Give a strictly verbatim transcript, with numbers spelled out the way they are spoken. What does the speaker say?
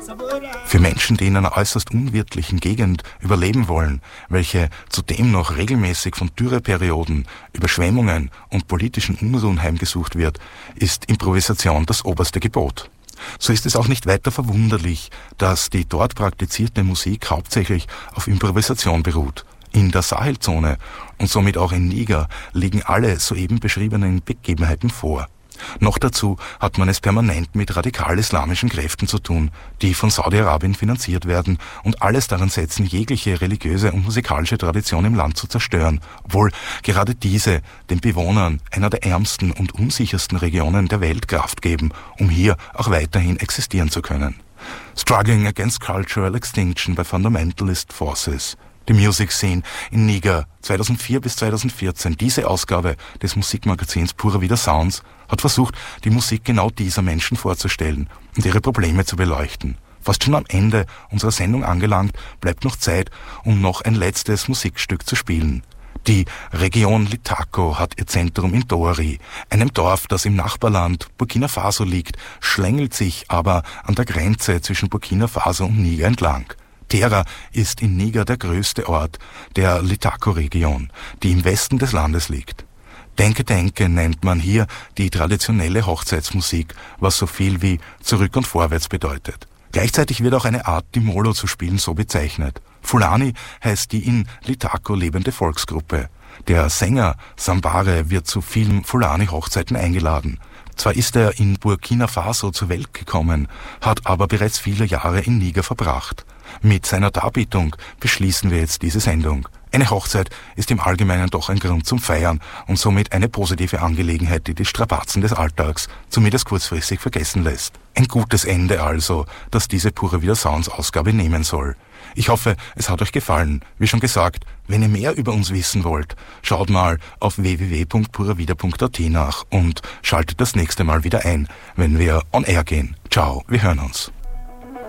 Für Menschen, die in einer äußerst unwirtlichen Gegend überleben wollen, welche zudem noch regelmäßig von Dürreperioden, Überschwemmungen und politischen Unruhen heimgesucht wird, ist Improvisation das oberste Gebot. So ist es auch nicht weiter verwunderlich, dass die dort praktizierte Musik hauptsächlich auf Improvisation beruht. In der Sahelzone und somit auch in Niger liegen alle soeben beschriebenen Begebenheiten vor. Noch dazu hat man es permanent mit radikal-islamischen Kräften zu tun, die von Saudi-Arabien finanziert werden und alles daran setzen, jegliche religiöse und musikalische Tradition im Land zu zerstören, obwohl gerade diese den Bewohnern einer der ärmsten und unsichersten Regionen der Welt Kraft geben, um hier auch weiterhin existieren zu können. Struggling against cultural extinction by fundamentalist forces. Die Music Scene in Niger zweitausendvier bis zweitausendvierzehn, diese Ausgabe des Musikmagazins Pura Vida Sounds, hat versucht, die Musik genau dieser Menschen vorzustellen und ihre Probleme zu beleuchten. Fast schon am Ende unserer Sendung angelangt, bleibt noch Zeit, um noch ein letztes Musikstück zu spielen. Die Region Litako hat ihr Zentrum in Dori, einem Dorf, das im Nachbarland Burkina Faso liegt, schlängelt sich aber an der Grenze zwischen Burkina Faso und Niger entlang. Tera ist in Niger der größte Ort der Litako-Region, die im Westen des Landes liegt. Denke, Denke nennt man hier die traditionelle Hochzeitsmusik, was so viel wie zurück und vorwärts bedeutet. Gleichzeitig wird auch eine Art, die Molo zu spielen, so bezeichnet. Fulani heißt die in Litako lebende Volksgruppe. Der Sänger Sambare wird zu vielen Fulani-Hochzeiten eingeladen. Zwar ist er in Burkina Faso zur Welt gekommen, hat aber bereits viele Jahre in Niger verbracht. Mit seiner Darbietung beschließen wir jetzt diese Sendung. Eine Hochzeit ist im Allgemeinen doch ein Grund zum Feiern und somit eine positive Angelegenheit, die die Strapazen des Alltags zumindest kurzfristig vergessen lässt. Ein gutes Ende also, das diese Pura Vida Sounds Ausgabe nehmen soll. Ich hoffe, es hat euch gefallen. Wie schon gesagt, wenn ihr mehr über uns wissen wollt, schaut mal auf w w w punkt puravida punkt a t nach und schaltet das nächste Mal wieder ein, wenn wir on air gehen. Ciao, wir hören uns.